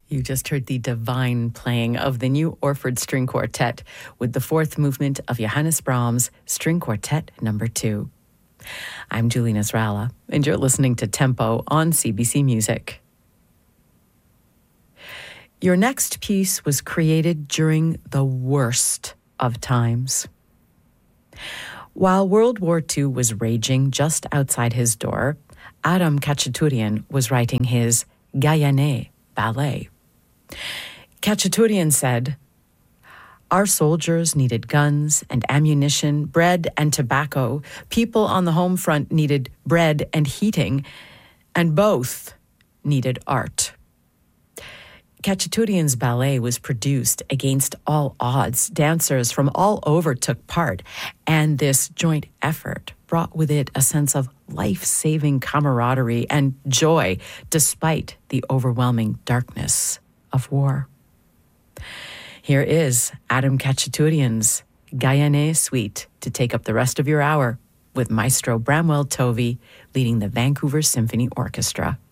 You just heard the divine playing of the New Orford String Quartet with the fourth movement of Johannes Brahms' String Quartet No. 2. I'm Julie Nasrallah, and you're listening to Tempo on CBC Music. Your next piece was created during the worst of times. While World War II was raging just outside his door, Adam Khachaturian was writing his Gayane ballet. Khachaturian said, "Our soldiers needed guns and ammunition, bread and tobacco. People on the home front needed bread and heating, and both needed art." Khachaturian's ballet was produced against all odds. Dancers from all over took part, and this joint effort brought with it a sense of life-saving camaraderie and joy despite the overwhelming darkness of war. Here is Adam Khachaturian's Gayane Suite to take up the rest of your hour with Maestro Bramwell Tovey leading the Vancouver Symphony Orchestra.